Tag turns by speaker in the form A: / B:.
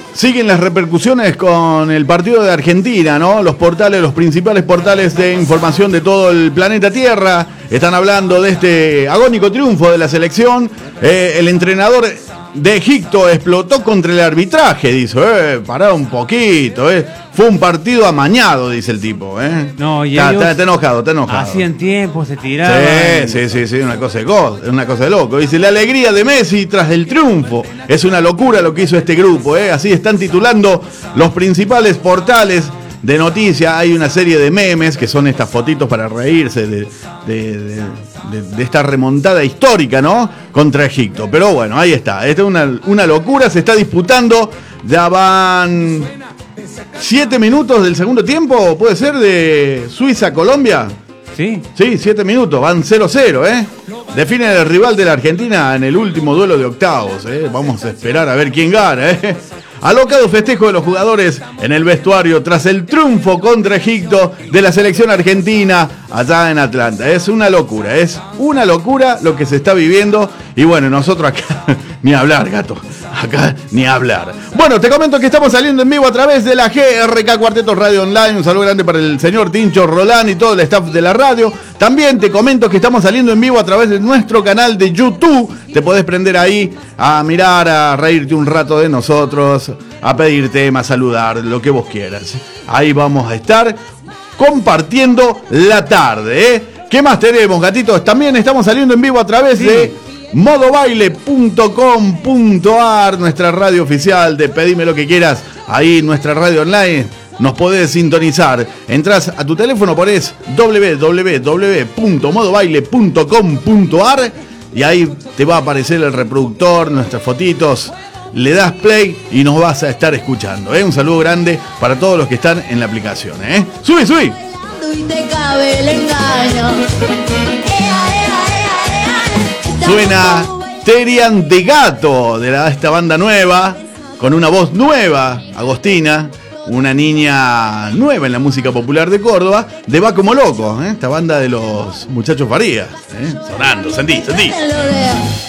A: Siguen las repercusiones con el partido de Argentina, ¿no? Los principales portales de información de todo el planeta Tierra están hablando de este agónico triunfo de la selección. El entrenador de Egipto explotó contra el arbitraje, dice, pará un poquito, fue un partido amañado, dice el tipo,
B: No, y
A: está enojado.
B: Hacían tiempo, se tiraban.
A: Sí, una cosa de loco. Dice, la alegría de Messi tras el triunfo. Es una locura lo que hizo este grupo, Así están titulando los principales portales de noticias. Hay una serie de memes que son estas fotitos para reírse de esta remontada histórica, ¿no? Contra Egipto. Pero bueno, ahí está. Esta es una locura. Se está disputando. Ya van 7 minutos del segundo tiempo. ¿Puede ser de Suiza-Colombia?
B: Sí.
A: Sí, 7 minutos. Van 0-0, Define el rival de la Argentina en el último duelo de octavos, Vamos a esperar a ver quién gana, Alocado festejo de los jugadores en el vestuario tras el triunfo contra Egipto de la selección argentina allá en Atlanta. Es una locura lo que se está viviendo. Y bueno, nosotros acá, ni hablar, gato. Acá, ni hablar. Bueno, te comento que estamos saliendo en vivo a través de la GRK Cuarteto Radio Online. Un saludo grande para el señor Tincho Rolán y todo el staff de la radio. También te comento que estamos saliendo en vivo a través de nuestro canal de YouTube. Te podés prender ahí a mirar, a reírte un rato de nosotros, a pedir temas, saludar, lo que vos quieras. Ahí vamos a estar compartiendo la tarde, ¿Qué más tenemos, gatitos? También estamos saliendo en vivo a través de modobaile.com.ar, nuestra radio oficial de Pedime lo que quieras. Ahí nuestra radio online. Nos podés sintonizar. Entrás a tu teléfono, ponés www.modobaile.com.ar y ahí te va a aparecer el reproductor, nuestras fotitos. Le das play y nos vas a estar escuchando. Un saludo grande para todos los que están en la aplicación. ¡Subí! Suena Terian de Gato, de esta banda nueva, con una voz nueva, Agostina, una niña nueva en la música popular de Córdoba, de Va Como Loco, esta banda de los muchachos Farías, sonando, sentí.